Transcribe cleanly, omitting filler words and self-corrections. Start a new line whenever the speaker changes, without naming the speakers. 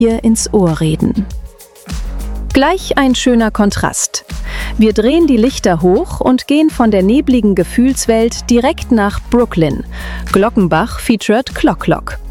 ihr ins Ohr reden. Gleich ein schöner Kontrast. Wir drehen die Lichter hoch und gehen von der nebligen Gefühlswelt direkt nach Brooklyn. Glockenbach featured Clock Clock.